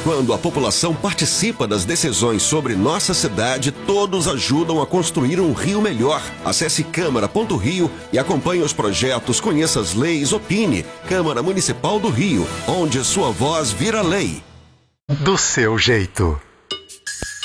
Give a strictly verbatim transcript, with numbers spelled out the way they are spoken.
Quando a população participa das decisões sobre nossa cidade, todos ajudam a construir um Rio melhor. Acesse câmara ponto rio e acompanhe os projetos, conheça as leis, opine. Câmara Municipal do Rio, onde sua voz vira lei. Do seu jeito.